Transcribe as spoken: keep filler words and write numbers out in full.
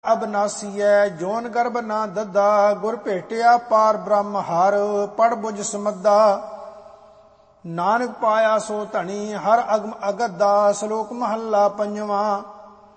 ਅਬਨਾਸੀਐ zone ਗਰਭ ਨਾ ਦੱਦਾ। ਗੁਰ ਭੇਟਿਆ ਪਾਰ ਬ੍ਰਹਮ ਹਰ ਪੜ ਬੁਝ ਸਮੱਦਾ। ਨਾਨਕ ਪਾਇਆ ਸੋ ਧਣੀ ਹਰ ਅਗਮ ਅਗਦਾ। ਸ਼ਲੋਕ ਮਹੱਲਾ ਪੰਜਵਾਂ।